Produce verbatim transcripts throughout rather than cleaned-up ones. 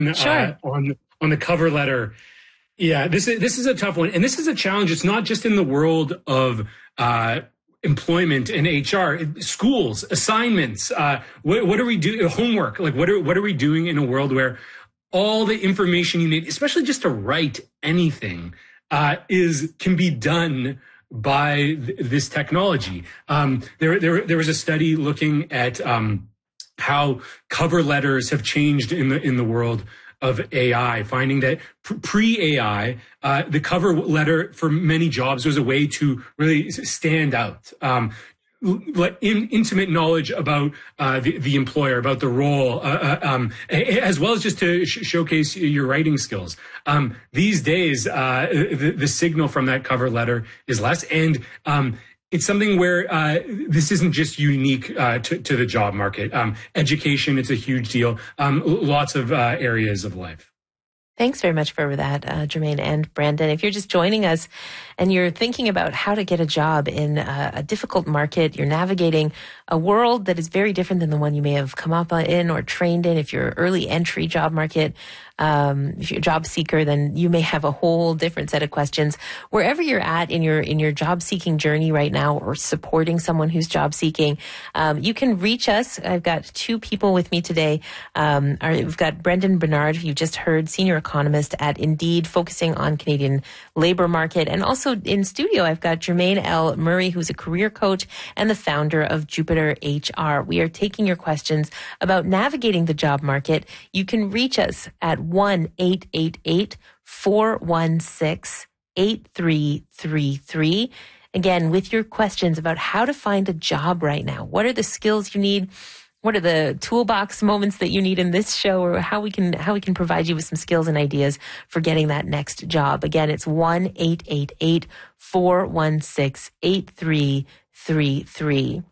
Sure. Uh, on on the cover letter. Yeah, this is this is a tough one, and this is a challenge. It's not just in the world of uh, employment and H R, schools, assignments. Uh, what, what are we doing? Homework. Like, what are what are we doing in a world where all the information you need, especially just to write anything, uh, is can be done by th- this technology. Um, there, there, there was a study looking at um, how cover letters have changed in the in the world of A I, finding that pre-A I, uh, the cover letter for many jobs was a way to really stand out. Um, like in, intimate knowledge about uh, the, the employer, about the role, uh, uh, um, as well as just to sh- showcase your writing skills. Um, these days, uh, the, the signal from that cover letter is less, and um, it's something where uh, this isn't just unique uh, to, to the job market. Um, education, it's a huge deal. Um, lots of uh, areas of life. Thanks very much for that, uh, Jermaine and Brandon. If you're just joining us and you're thinking about how to get a job in a, a difficult market, you're navigating a world that is very different than the one you may have come up in or trained in. If you're early entry job market, um, if you're a job seeker, then you may have a whole different set of questions. Wherever you're at in your in your job seeking journey right now, or supporting someone who's job seeking, um, you can reach us. I've got two people with me today. Um, our, we've got Brendan Bernard, who you just heard, senior economist at Indeed, focusing on Canadian labor market, and also in studio I've got Jermaine L. Murray, who's a career coach and the founder of Jupiter H R. We are taking your questions about navigating the job market. You can reach us at one eight eight eight, four one six, eight three three three. Again, with your questions about how to find a job right now. What are the skills you need? What are the toolbox moments that you need in this show, or how we can how we can provide you with some skills and ideas for getting that next job? Again, it's one eight eight eight, four one six, eight three three three.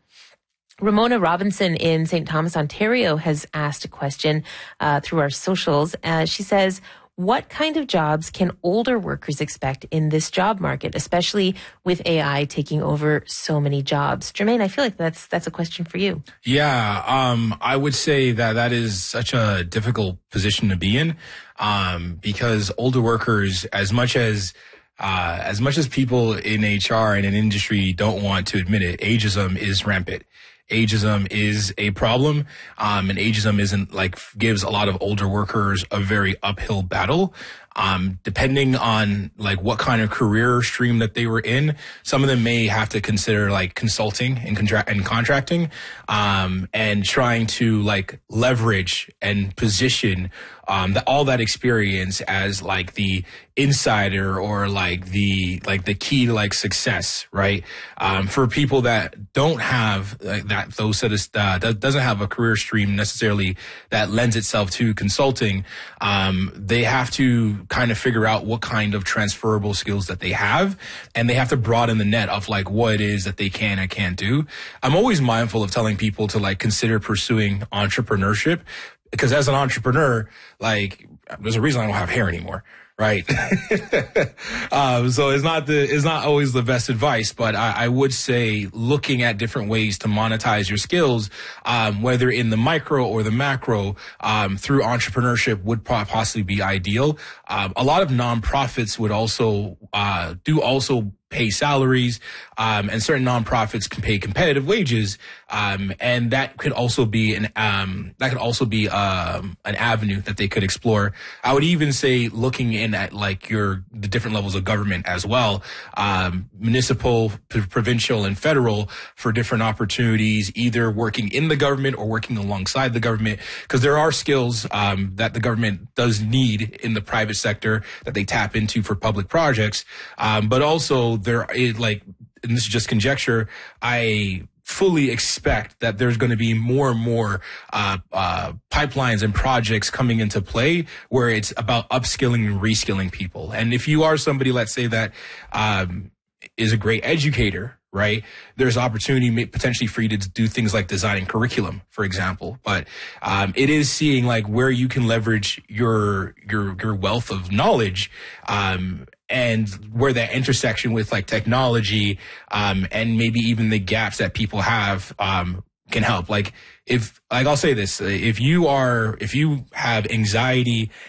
Ramona Robinson in Saint Thomas, Ontario has asked a question uh, through our socials. Uh, she says, what kind of jobs can older workers expect in this job market, especially with A I taking over so many jobs? Jermaine, I feel like that's that's a question for you. Yeah, um, I would say that that is such a difficult position to be in, um, because older workers, as much as uh, as much as people in H R and in industry don't want to admit it, ageism is rampant. Ageism is a problem, um, and ageism isn't like gives a lot of older workers a very uphill battle. Um, depending on like what kind of career stream that they were in, some of them may have to consider like consulting and contract and contracting, um, and trying to like leverage and position um, the, all that experience as like the insider or like the like the key to like success, right? Um, for people that don't have like, that those set of uh, that doesn't have a career stream necessarily that lends itself to consulting, um, they have to kind of figure out what kind of transferable skills that they have, and they have to broaden the net of like what it is that they can and can't do. I'm always mindful of telling people to like consider pursuing entrepreneurship, because as an entrepreneur, like there's a reason I don't have hair anymore. Right. um, so it's not the, it's not always the best advice, but I, I would say looking at different ways to monetize your skills, um, whether in the micro or the macro, um, through entrepreneurship would possibly be ideal. Um, a lot of nonprofits would also, uh, do also pay salaries, um, and certain nonprofits can pay competitive wages. Um, and that could also be an, um, that could also be, um, an avenue that they could explore. I would even say looking in at like your, the different levels of government as well, um, municipal, p- provincial and federal for different opportunities, either working in the government or working alongside the government. Cause there are skills, um, that the government does need in the private sector that they tap into for public projects. Um, but also, there is like, and this is just conjecture, I fully expect that there's going to be more and more uh, uh, pipelines and projects coming into play where it's about upskilling and reskilling people. And if you are somebody, let's say that um, is a great educator, right? There's opportunity potentially for you to do things like designing curriculum, for example. But um, it is seeing like where you can leverage your your your wealth of knowledge, um, and where that intersection with like technology, um, and maybe even the gaps that people have, um, can help. Like if, like I'll say this, if you are, if you have anxiety